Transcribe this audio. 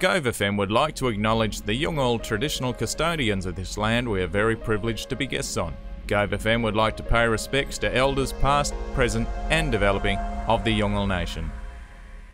Gove FM would like to acknowledge the Yolngu traditional custodians of this land we are very privileged to be guests on. Gove FM would like to pay respects to elders past, present and developing of the Yolngu Nation.